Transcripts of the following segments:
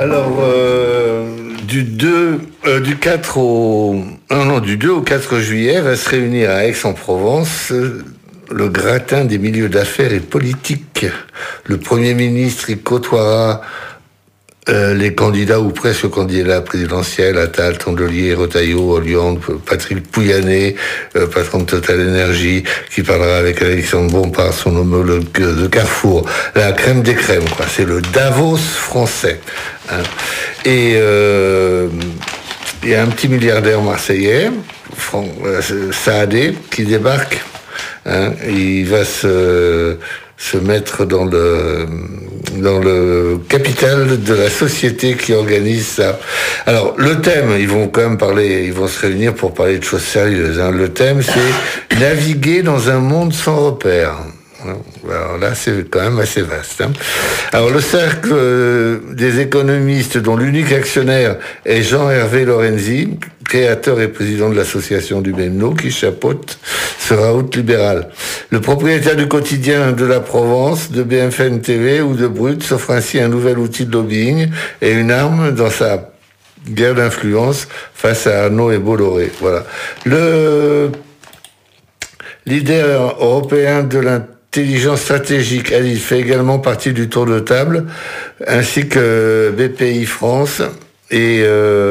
Alors, du 2 au 4 juillet va se réunir à Aix-en-Provence le gratin des milieux d'affaires et politiques. Le Premier ministre y côtoiera les candidats ou presque candidats présidentiels, Attal, Tondelier, Retailleau, Hollande, Patrick Pouyanné, patron de Total Energy, qui parlera avec Alexandre Bompard, son homologue de Carrefour. La crème des crèmes, quoi. C'est le Davos français. Hein. Et il y a un petit milliardaire marseillais, Saadé, qui débarque. Hein. Il va se mettre dans le capital de la société qui organise ça. Alors, le thème, ils vont se réunir pour parler de choses sérieuses. Hein. Le thème, c'est naviguer dans un monde sans repères. Alors là, c'est quand même assez vaste. Hein. Alors, le cercle des économistes, dont l'unique actionnaire est Jean-Hervé Lorenzi, créateur et président de l'association du même nom, qui chapeaute ce raout libéral. Le propriétaire du quotidien de la Provence, de BFM TV ou de Brut s'offre ainsi un nouvel outil de lobbying et une arme dans sa guerre d'influence face à Arnaud et Bolloré. Voilà. Le leader européen de l'intelligence stratégique, il fait également partie du tour de table, ainsi que BPI France et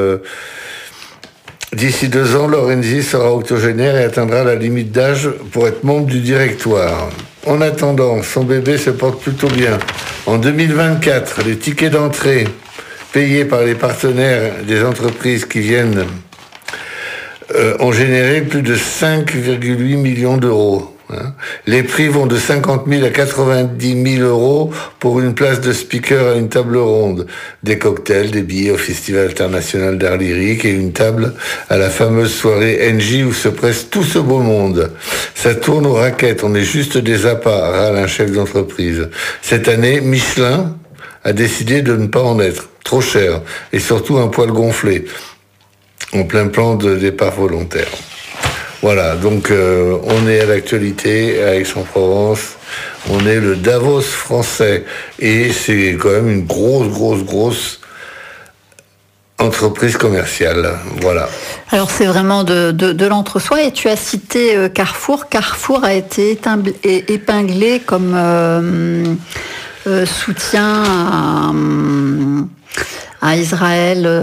d'ici 2 ans, Lorenzi sera octogénaire et atteindra la limite d'âge pour être membre du directoire. En attendant, son bébé se porte plutôt bien. En 2024, les tickets d'entrée payés par les partenaires des entreprises qui viennent ont généré plus de 5,8 millions d'euros. Les prix vont de 50 000 à 90 000 euros pour une place de speaker à une table ronde. Des cocktails, des billets au Festival international d'art lyrique et une table à la fameuse soirée NJ où se presse tout ce beau monde. Ça tourne aux raquettes, on est juste des appâts, râle un chef d'entreprise. Cette année, Michelin a décidé de ne pas en être. Trop cher et surtout un poil gonflé. En plein plan de départ volontaire. Voilà, donc on est à l'actualité à Aix-en-Provence, on est le Davos français et c'est quand même une grosse entreprise commerciale, voilà. Alors c'est vraiment de l'entre-soi et tu as cité Carrefour. Carrefour a été épinglé comme soutien à Israël